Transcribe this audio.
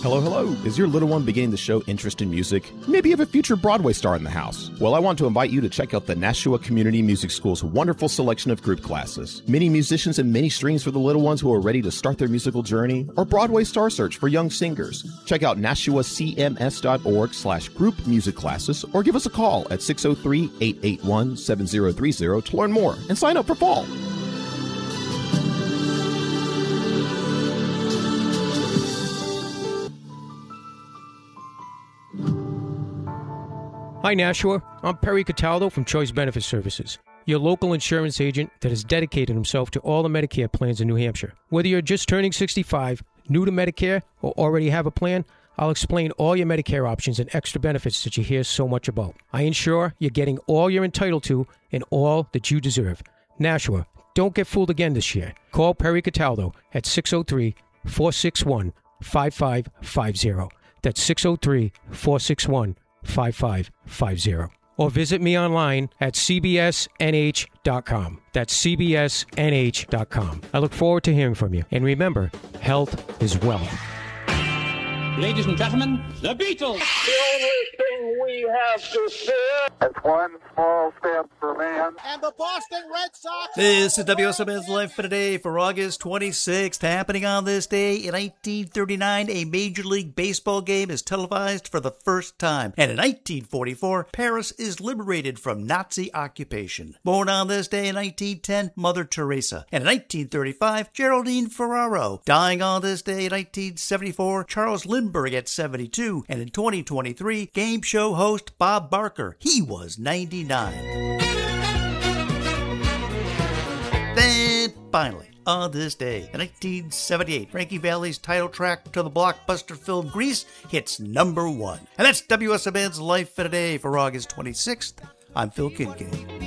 Hello, hello. Is your little one beginning to show interest in music? Maybe you have a future Broadway star in the house. Well, I want to invite you to check out the Nashua Community Music School's wonderful selection of group classes. Many musicians and many strings for the little ones who are ready to start their musical journey, or Broadway star search for young singers. Check out nashuacms.org/group music classes, or give us a call at 603-881-7030 to learn more and sign up for fall. Hi Nashua, I'm Perry Cataldo from Choice Benefit Services, your local insurance agent that has dedicated himself to all the Medicare plans in New Hampshire. Whether you're just turning 65, new to Medicare, or already have a plan, I'll explain all your Medicare options and extra benefits that you hear so much about. I ensure you're getting all you're entitled to and all that you deserve. Nashua, don't get fooled again this year. Call Perry Cataldo at 603-461-5550. That's 603-461-5550. Or visit me online at cbsnh.com. That's cbsnh.com. I look forward to hearing from you. And remember, health is wealth. Ladies and gentlemen, the Beatles! The only thing we have to fear is one small step for man. And the Boston Red Sox. This is WSMN's Life for Today for August 26th. Happening on this day in 1939, a Major League Baseball game is televised for the first time. And in 1944, Paris is liberated from Nazi occupation. Born on this day in 1910, Mother Teresa. And in 1935, Geraldine Ferraro. Dying on this day in 1974, Charles Lindbergh at 72, and in 2023, game show host Bob Barker. He was 99. Then, finally, on this day, in 1978, Frankie Valli's title track to the blockbuster film Grease hits number 1. And that's WSMN's Life for Today for August 26th. I'm Phil Kincaid.